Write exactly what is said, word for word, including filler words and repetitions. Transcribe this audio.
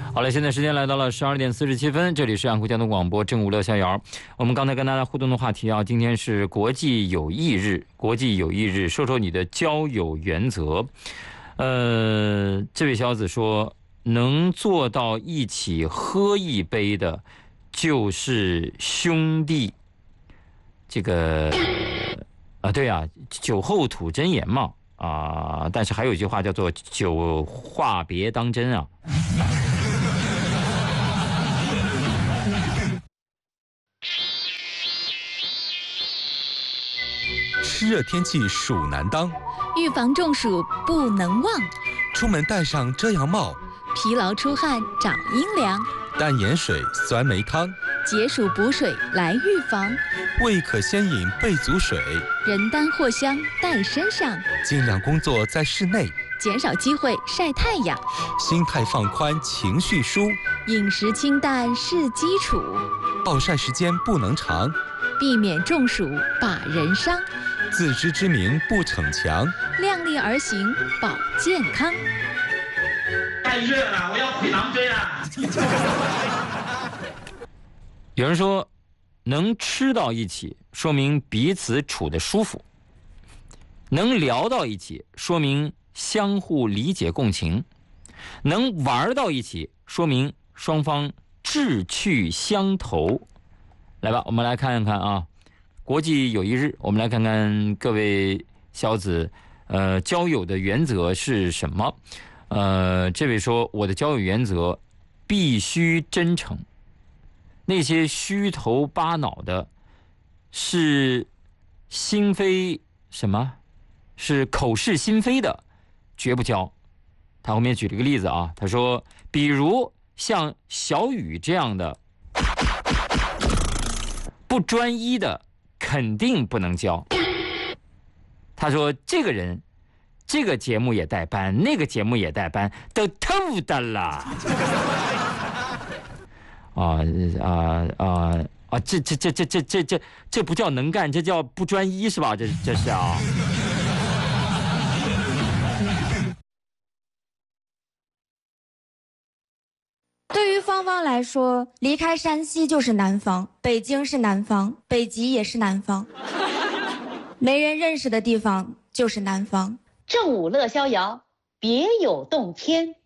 好了，现在时间来到了十二点四十七分，这里是安徽交通广播正午乐逍遥。我们刚才跟大家互动的话题啊，今天是国际友谊日，国际友谊日，说说你的交友原则。呃，这位小子说，能做到一起喝一杯的，就是兄弟。这个啊，对啊，酒后吐真言嘛。啊，但是还有一句话叫做“酒话别当真”啊。 湿热天气暑难当， 预防中暑不能忘。 出门戴上遮阳帽， 疲劳出汗找阴凉。 淡盐水、酸梅汤， 解暑补水来预防。 未可先饮备足水， 人丹藿香带身上。 尽量工作在室内， 减少机会晒太阳。 心态放宽情绪舒， 饮食清淡是基础。 暴晒时间不能长， 避免中暑把人伤。 自知之明不逞强， 量力而行保健康。 太热了，我要回狼追了。 有人说，能吃到一起，说明彼此处得舒服；能聊到一起，说明相互理解共情；能玩到一起，说明双方志趣相投。来吧，我们来看一看啊，国际友谊日，我们来看看各位小子，呃，交友的原则是什么？呃，这位说，我的交友原则必须真诚。那些虚头巴脑的，是心非什么？是口是心非的，绝不交。他后面举了个例子啊，他说，比如像小雨这样的不专一的，肯定不能交。他说，这个人，这个节目也带班，那个节目也带班，都透的了。啊啊啊啊！这这这这这这这这不叫能干，这叫不专一，是吧？这这是啊。 对于芳芳来说，离开山西就是南方，北京是南方，北极也是南方，没人认识的地方就是南方。 正午乐逍遥，别有洞天。